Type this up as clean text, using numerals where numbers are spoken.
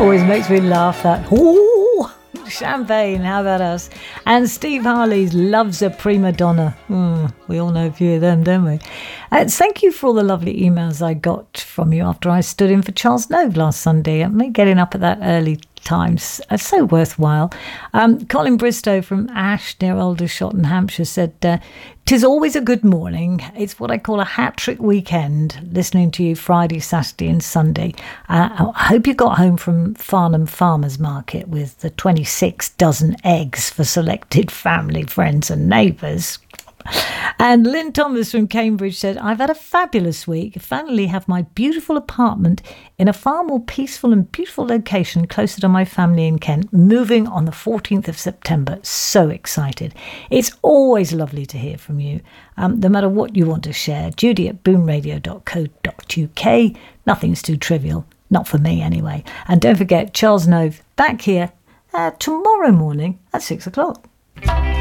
Always makes me laugh, that. Ooh, champagne, how about us? And Steve Harley's Love's a Prima Donna. We all know a few of them, don't we? Thank you for all the lovely emails I got from you after I stood in for Charles Nove last Sunday. Me getting up at that early times so worthwhile. Colin Bristow from Ash near Aldershot in Hampshire said, "'Tis always a good morning. It's what I call a hat-trick weekend, listening to you Friday, Saturday and Sunday. I hope you got home from Farnham Farmers Market with the 26 dozen eggs for selected family, friends and neighbours." And Lynn Thomas from Cambridge said, "I've had a fabulous week. I finally have my beautiful apartment in a far more peaceful and beautiful location closer to my family in Kent, moving on the 14th of September. So excited." It's always lovely to hear from you. No matter what you want to share, judy@boomradio.co.uk. Nothing's too trivial. Not for me anyway. And don't forget, Charles Nove back here tomorrow morning at 6 o'clock.